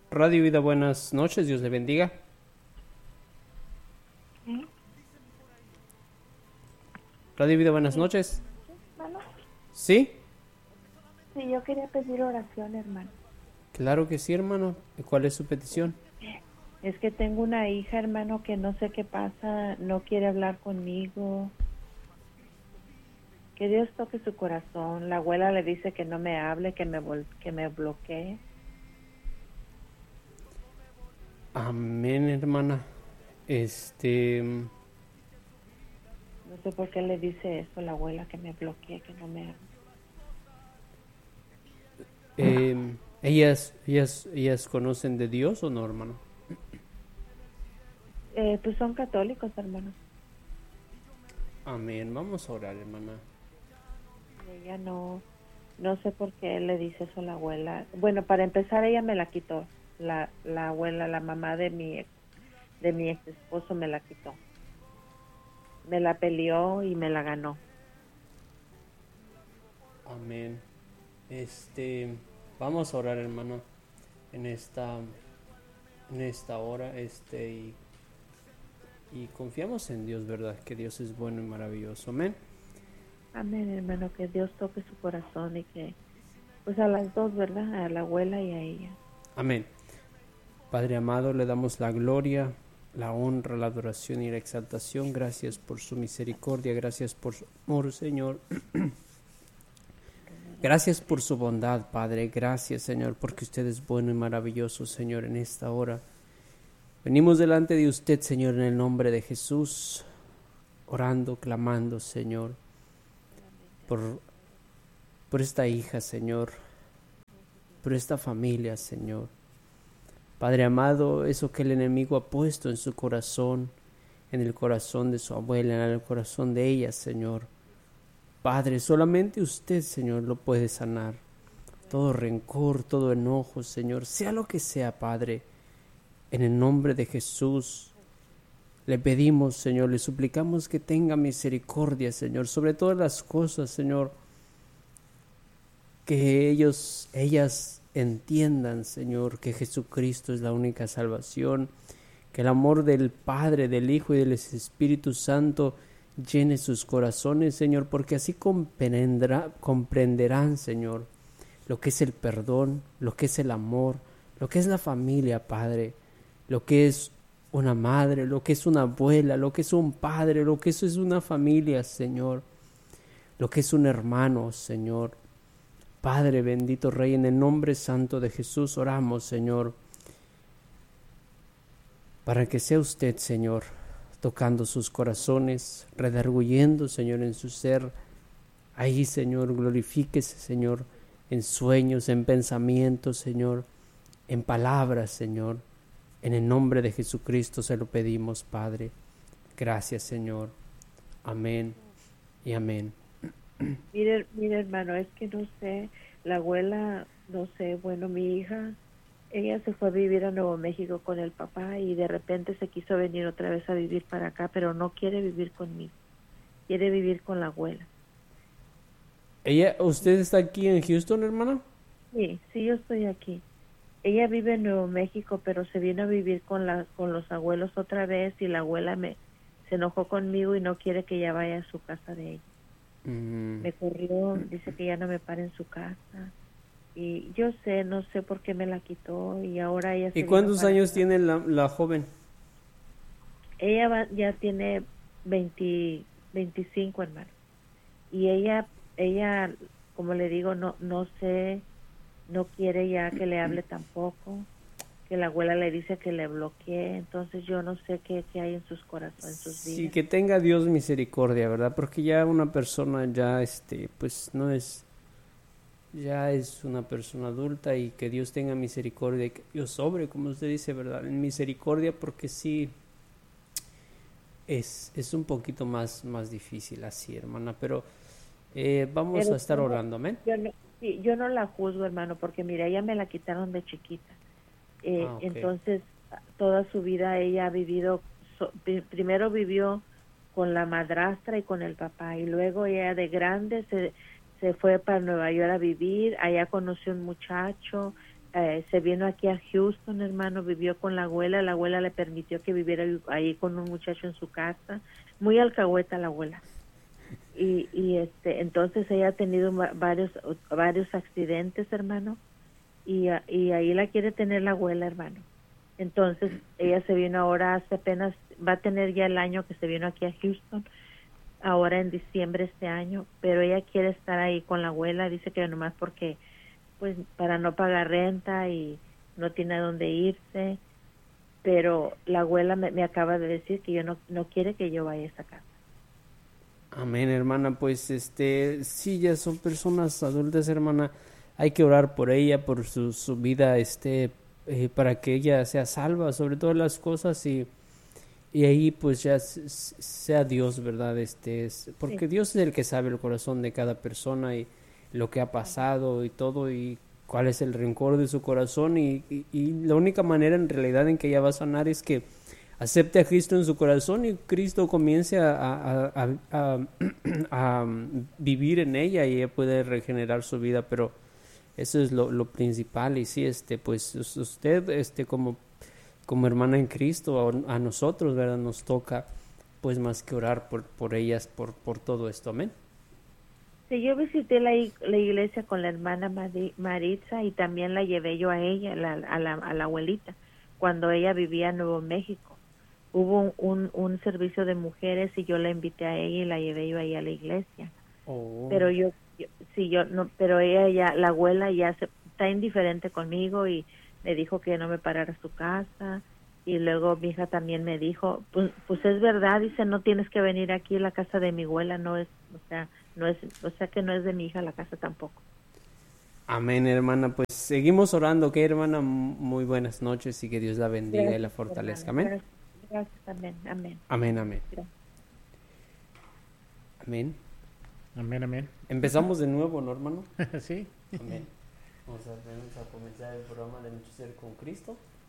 Radio Vida, buenas noches, Dios le bendiga. ¿Sí? Radio Vida, buenas Sí, noches. hermano. ¿Sí? Sí, yo quería pedir oración, hermano. Claro que sí, hermano. ¿Y cuál es su petición? Es que tengo una hija, hermano, que no sé qué pasa, no quiere hablar conmigo. Que Dios toque su corazón. La abuela le dice que no me hable, que me bloquee. Amén, hermana. No sé por qué le dice eso la abuela, que me bloquee, que no me hable. ¿Ellas conocen de Dios o no, hermano? Pues son católicos, hermano. Amén. Vamos a orar, hermana. Y ella no sé por qué le dice eso a la abuela. Bueno, para empezar, ella me la quitó. La abuela, la mamá de mi ex esposo me la quitó. Me la peleó y me la ganó. Amén. Vamos a orar, hermano, en esta hora, y confiamos en Dios, ¿verdad? Que Dios es bueno y maravilloso. Amén. Amén, hermano, que Dios toque su corazón y que, pues a las dos, ¿verdad? A la abuela y a ella. Amén. Padre amado, le damos la gloria, la honra, la adoración y la exaltación. Gracias por su misericordia, gracias por su amor, Señor. Gracias por su bondad, Padre. Gracias, Señor, porque usted es bueno y maravilloso, Señor, en esta hora. Venimos delante de usted, Señor, en el nombre de Jesús, orando, clamando, Señor, por esta hija, Señor, por esta familia, Señor. Padre amado, eso que el enemigo ha puesto en su corazón, en el corazón de su abuela, en el corazón de ella, Señor. Padre, solamente usted, Señor, lo puede sanar. Todo rencor, todo enojo, Señor, sea lo que sea, Padre, en el nombre de Jesús, le pedimos, Señor, le suplicamos que tenga misericordia, Señor, sobre todas las cosas, Señor, que ellas entiendan, Señor, que Jesucristo es la única salvación, que el amor del Padre, del Hijo y del Espíritu Santo llene sus corazones, Señor, porque así comprenderán, Señor, lo que es el perdón, lo que es el amor, lo que es la familia, Padre, lo que es una madre, lo que es una abuela, lo que es un padre, lo que eso es una familia, Señor, lo que es un hermano, Señor. Padre bendito Rey, en el nombre santo de Jesús oramos, Señor, para que sea usted, Señor, tocando sus corazones, redarguyendo, Señor, en su ser. Ahí, Señor, glorifíquese, Señor, en sueños, en pensamientos, Señor, en palabras, Señor. En el nombre de Jesucristo se lo pedimos, Padre. Gracias, Señor. Amén y amén. Mire, hermano, es que no sé, la abuela, no sé, bueno, mi hija, ella se fue a vivir a Nuevo México con el papá y de repente se quiso venir otra vez a vivir para acá, pero no quiere vivir conmigo, quiere vivir con la abuela. ¿Usted está aquí en Houston, hermano? Sí, yo estoy aquí. Ella vive en Nuevo México, pero se vino a vivir con los abuelos otra vez y la abuela se enojó conmigo y no quiere que ella vaya a su casa de ella. Me corrió, dice que ya no me pare en su casa. Y yo sé, no sé por qué me la quitó y ahora ella ¿Y se vino cuántos para años acá. tiene la joven? Ella ya tiene 25, hermano. Y ella, como le digo, no sé, no quiere ya que le hable tampoco, que la abuela le dice que le bloquee, entonces yo no sé qué hay en sus corazones, en sus Sí, vidas. que tenga Dios misericordia, ¿verdad? Porque ya una persona ya, pues no es, ya es una persona adulta y que Dios tenga misericordia y que Dios sobre, como usted dice, ¿verdad? En misericordia porque sí es un poquito más difícil así, hermana, pero vamos Pero a estar orando, amén. sí, yo no la juzgo, hermano, porque mira, ella me la quitaron de chiquita. Ah, ok. Entonces, toda su vida ella ha vivido, primero vivió con la madrastra y con el papá, y luego ella de grande se fue para Nueva York a vivir, allá conoció un muchacho, se vino aquí a Houston, hermano, vivió con la abuela le permitió que viviera ahí con un muchacho en su casa, muy alcahueta la abuela. Entonces ella ha tenido varios accidentes, hermano, y ahí la quiere tener la abuela, hermano. Entonces ella se vino ahora hace apenas, va a tener ya el año que se vino aquí a Houston, ahora en diciembre este año, pero ella quiere estar ahí con la abuela, dice que nomás porque, pues, para no pagar renta y no tiene a dónde irse, pero la abuela me acaba de decir que no quiere que yo vaya a esa casa. Amén, hermana. Pues sí, ya son personas adultas, hermana. Hay que orar por ella, por su vida, para que ella sea salva sobre todas las cosas y ahí pues ya sea Dios, ¿verdad? Porque Sí. Dios es el que sabe el corazón de cada persona y lo que ha pasado y todo y cuál es el rencor de su corazón y la única manera en realidad en que ella va a sanar es que acepte a Cristo en su corazón y Cristo comience a vivir en ella y ella puede regenerar su vida, pero eso es lo principal y sí, pues usted, como hermana en Cristo, a nosotros, ¿verdad? Nos toca, pues más que orar por ellas, por todo esto, amén. Sí, yo visité la iglesia con la hermana Maritza y también la llevé yo a ella, a la abuelita, cuando ella vivía en Nuevo México. Hubo un servicio de mujeres y yo la invité a ella y la llevé yo ahí a la iglesia. Oh. Pero yo no, pero ella ya, la abuela ya está indiferente conmigo y me dijo que no me parara a su casa y luego mi hija también me dijo, pues es verdad, dice, no tienes que venir aquí, la casa de mi abuela no es, o sea que no es de mi hija la casa tampoco. Amén, hermana. Pues seguimos orando, ¿ok, hermana? Muy buenas noches y que Dios la bendiga y la Gracias, fortalezca. hermana. Amén. Gracias también. Amén. Amén, amén. Gracias. Amén. Amén, amén. Empezamos de nuevo, ¿no, hermano? Sí. Amén. Vamos a comenzar el programa de Anochecer con Cristo.